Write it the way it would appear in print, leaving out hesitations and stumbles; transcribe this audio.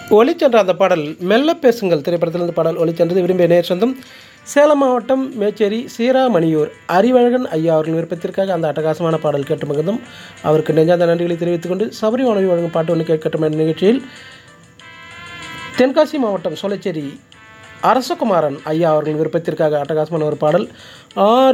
ஒளிச்சென்ற அந்த பாடல் மெல்ல பேசுங்கள் திரைப்படத்திலிருந்து பாடல் ஒளிச்சென்றது. விரும்பிய நேர் சொந்தம் சேலம் மாவட்டம் மேச்சேரி சீராமணியூர் அறிவழகன் ஐயா அவர்கள் விருப்பத்திற்காக அந்த அட்டகாசமான பாடல் கேட்டு மகிழ்ந்தும் அவருக்கு நெஞ்சார்ந்த நன்றிகளை தெரிவித்துக் கொண்டு சபரி வானொலி வழங்கும் பாட்டு ஒன்று கேட்கட்டும் என்ற நிகழ்ச்சியில் தென்காசி மாவட்டம் சோலைச்சேரி அரசகுமாரன் ஐயா அவர்கள் விருப்பத்திற்காக அட்டகாசமான ஒரு பாடல்